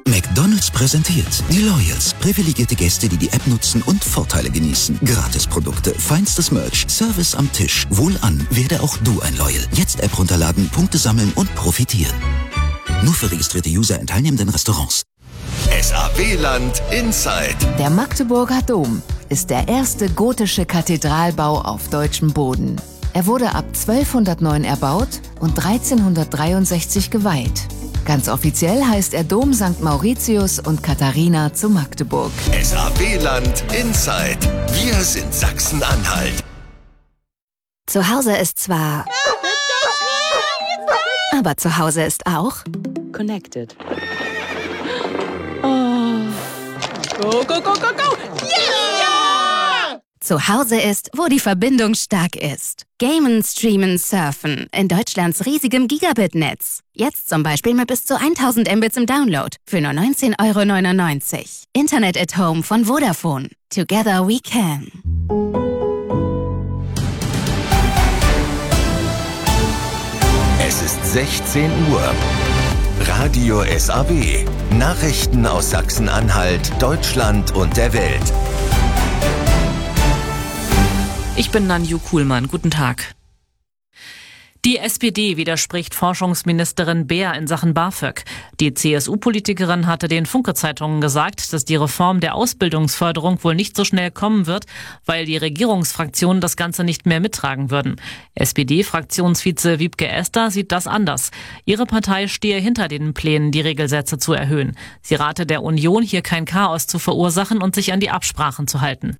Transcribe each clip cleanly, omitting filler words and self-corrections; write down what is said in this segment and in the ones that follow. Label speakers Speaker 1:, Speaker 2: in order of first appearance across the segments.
Speaker 1: McDonald's präsentiert die Loyals. Privilegierte Gäste, die die App nutzen und Vorteile genießen. Gratisprodukte, feinstes Merch, Service am Tisch. Wohlan, werde auch du ein Loyal. Jetzt App runterladen, Punkte sammeln und profitieren. Nur für registrierte User in teilnehmenden Restaurants.
Speaker 2: SAW-Land Inside.
Speaker 3: Der Magdeburger Dom ist der erste gotische Kathedralbau auf deutschem Boden. Er wurde ab 1209 erbaut und 1363 geweiht. Ganz offiziell heißt er Dom St. Mauritius und Katharina zu Magdeburg.
Speaker 2: SAW-Land Inside. Wir sind Sachsen-Anhalt.
Speaker 4: Zu Hause ist zwar... aber zu Hause ist auch...
Speaker 5: Connected. Oh. Go, go, go, go, go!
Speaker 4: Yeah! Zu Hause ist, wo die Verbindung stark ist. Gamen, Streamen, Surfen in Deutschlands riesigem Gigabit-Netz. Jetzt zum Beispiel mit bis zu 1000 Mbits im Download für nur 19,99 €. Internet at Home von Vodafone. Together we can.
Speaker 2: Es ist 16 Uhr. Radio SAW. Nachrichten aus Sachsen-Anhalt, Deutschland und der Welt.
Speaker 6: Ich bin Nanju Kuhlmann. Guten Tag. Die SPD widerspricht Forschungsministerin Beer in Sachen BAföG. Die CSU-Politikerin hatte den Funke-Zeitungen gesagt, dass die Reform der Ausbildungsförderung wohl nicht so schnell kommen wird, weil die Regierungsfraktionen das Ganze nicht mehr mittragen würden. SPD-Fraktionsvize Wiebke Esther sieht das anders. Ihre Partei stehe hinter den Plänen, die Regelsätze zu erhöhen. Sie rate der Union, hier kein Chaos zu verursachen und sich an die Absprachen zu halten.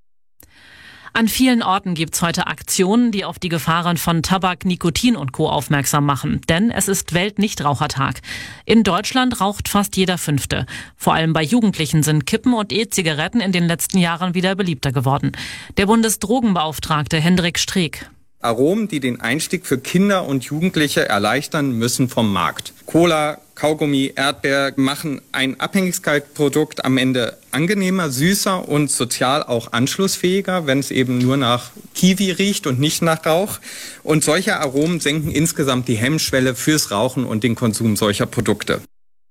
Speaker 6: An vielen Orten gibt's heute Aktionen, die auf die Gefahren von Tabak, Nikotin und Co. aufmerksam machen. Denn es ist Weltnichtrauchertag. In Deutschland raucht fast jeder Fünfte. Vor allem bei Jugendlichen sind Kippen und E-Zigaretten in den letzten Jahren wieder beliebter geworden. Der Bundesdrogenbeauftragte Hendrik Streeck.
Speaker 7: Aromen, die den Einstieg für Kinder und Jugendliche erleichtern, müssen vom Markt. Cola, Kaugummi, Erdbeer machen ein Abhängigkeitsprodukt am Ende angenehmer, süßer und sozial auch anschlussfähiger, wenn es eben nur nach Kiwi riecht und nicht nach Rauch. Und solche Aromen senken insgesamt die Hemmschwelle fürs Rauchen und den Konsum solcher Produkte.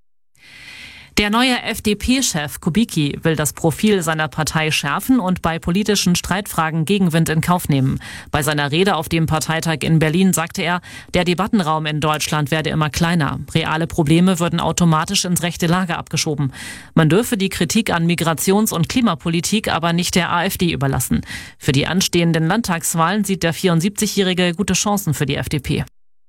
Speaker 6: Der neue FDP-Chef Kubicki will das Profil seiner Partei schärfen und bei politischen Streitfragen Gegenwind in Kauf nehmen. Bei seiner Rede auf dem Parteitag in Berlin sagte er, der Debattenraum in Deutschland werde immer kleiner. Reale Probleme würden automatisch ins rechte Lager abgeschoben. Man dürfe die Kritik an Migrations- und Klimapolitik aber nicht der AfD überlassen. Für die anstehenden Landtagswahlen sieht der 74-Jährige gute Chancen für die FDP.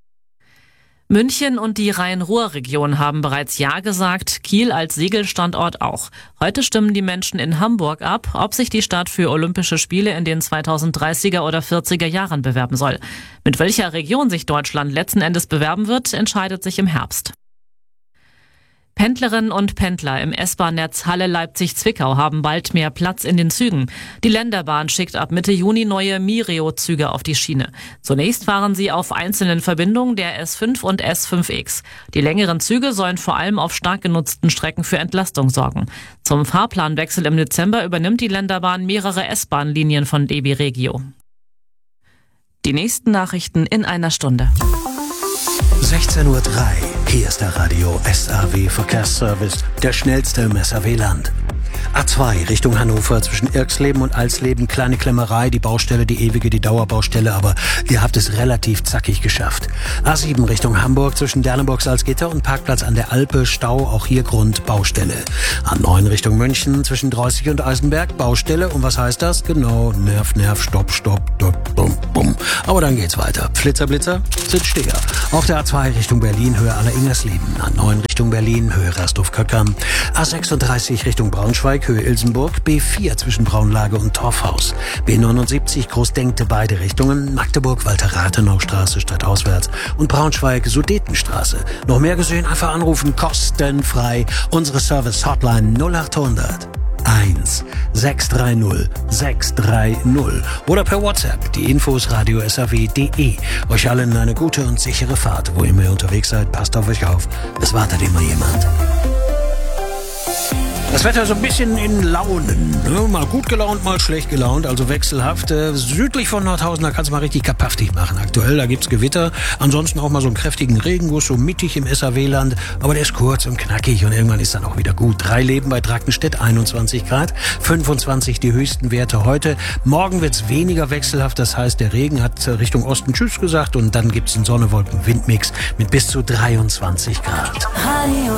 Speaker 6: München und die Rhein-Ruhr-Region haben bereits Ja gesagt, Kiel als Segelstandort auch. Heute stimmen die Menschen in Hamburg ab, ob sich die Stadt für Olympische Spiele in den 2030er oder 40er Jahren bewerben soll. Mit welcher Region sich Deutschland letzten Endes bewerben wird, entscheidet sich im Herbst. Pendlerinnen und Pendler im S-Bahn-Netz Halle-Leipzig-Zwickau haben bald mehr Platz in den Zügen. Die Länderbahn schickt ab Mitte Juni neue Mireo-Züge auf die Schiene. Zunächst fahren sie auf einzelnen Verbindungen der S5 und S5X. Die längeren Züge sollen vor allem auf stark genutzten Strecken für Entlastung sorgen. Zum Fahrplanwechsel im Dezember übernimmt die Länderbahn mehrere S-Bahn-Linien von DB Regio. Die nächsten Nachrichten in einer Stunde.
Speaker 8: 16:03 Uhr. Hier ist der Radio SAW Verkehrsservice, der schnellste im SAW-Land. A2 Richtung Hannover zwischen Irxleben und Alsleben, kleine Klemmerei, die Baustelle, die ewige, die Dauerbaustelle, aber ihr habt es relativ zackig geschafft. A7 Richtung Hamburg zwischen Derneburg-Salzgitter und Parkplatz an der Alpe, Stau, auch hier Grund, Baustelle. A9 Richtung München zwischen Dreußig und Eisenberg, Baustelle, und was heißt das? Genau, Nerv, Stopp, bum, bum. Aber dann geht's weiter. Flitzer, Blitzer, Sitzsteher. Auf der A2 Richtung Berlin, Höhe Aller-Ingersleben. A9 Richtung Berlin, Höhe Rasthof-Köckern. A36 Richtung Braunschweig, Höhe Ilsenburg. B4 zwischen Braunlage und Torfhaus. B79 Großdenkte beide Richtungen. Magdeburg, Walter-Rathenau-Straße stadtauswärts. Und Braunschweig, Sudetenstraße. Noch mehr gesehen, einfach anrufen, kostenfrei. Unsere Service-Hotline 0800 630 630 oder per WhatsApp die Infos radio-saw.de. Euch allen eine gute und sichere Fahrt. Wo ihr mehr unterwegs seid, passt auf euch auf. Es wartet immer jemand. Das Wetter so ein bisschen in Launen. Ne? Mal gut gelaunt, mal schlecht gelaunt, also wechselhaft. Südlich von Nordhausen, da kannst du mal richtig kapaftig machen. Aktuell, da gibt's Gewitter. Ansonsten auch mal so einen kräftigen Regenguss, so mittig im SAW-Land. Aber der ist kurz und knackig und irgendwann ist dann auch wieder gut. 3 Leben bei Drackenstedt, 21 Grad, 25 die höchsten Werte heute. Morgen wird's weniger wechselhaft, das heißt, der Regen hat Richtung Osten Tschüss gesagt und dann gibt's einen Sonne-Wolken-Windmix mit bis zu 23 Grad.
Speaker 2: Radio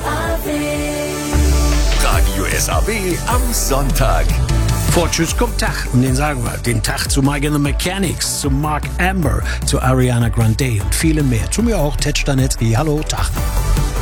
Speaker 2: SAW am Sonntag.
Speaker 8: Vor Tschüss kommt Tag und den sagen wir. Den Tag zu Mike and the Mechanics, zu Mark Amber, zu Ariana Grande und viele mehr. Zu mir auch, Ted Stanetzky. Hallo, Tag.